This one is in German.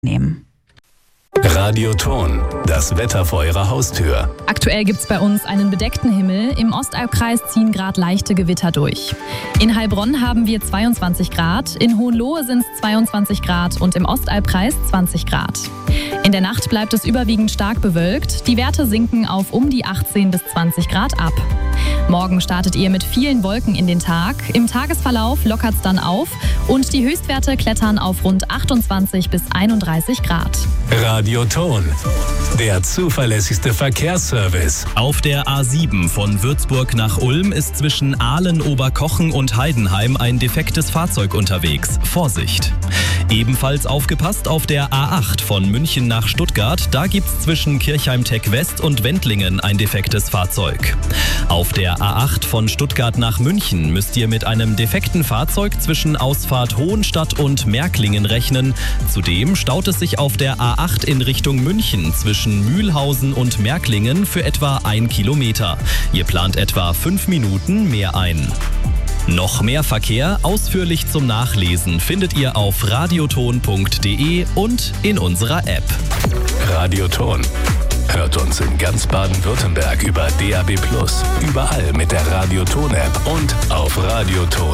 nehmen. Radioton, das Wetter vor Ihrer Haustür. Aktuell gibt's bei uns einen bedeckten Himmel. Im Ostalbkreis ziehen gerade leichte Gewitter durch. In Heilbronn haben wir 22 Grad, in Hohenlohe sind es 22 Grad und im Ostalbkreis 20 Grad. In der Nacht bleibt es überwiegend stark bewölkt. Die Werte sinken auf um die 18 bis 20 Grad ab. Morgen startet ihr mit vielen Wolken in den Tag. Im Tagesverlauf lockert es dann auf und die Höchstwerte klettern auf rund 28 bis 31 Grad. Radioton, der zuverlässigste Verkehrsservice. Auf der A7 von Würzburg nach Ulm ist zwischen Ahlen, Oberkochen und Heidenheim ein defektes Fahrzeug unterwegs. Vorsicht! Ebenfalls aufgepasst auf der A8 von München nach Stuttgart. Da gibt's zwischen Kirchheim-Tech West und Wendlingen ein defektes Fahrzeug. Auf der A8 von Stuttgart nach München müsst ihr mit einem defekten Fahrzeug zwischen Ausfahrt Hohenstadt und Märklingen rechnen. Zudem staut es sich auf der A8 in Richtung München zwischen Mühlhausen und Märklingen für etwa 1 Kilometer. Ihr plant etwa 5 Minuten mehr ein. Noch mehr Verkehr ausführlich zum Nachlesen findet ihr auf radioton.de und in unserer App. Radioton. Hört uns in ganz Baden-Württemberg über DAB+, überall mit der Radioton-App und auf radioton.de.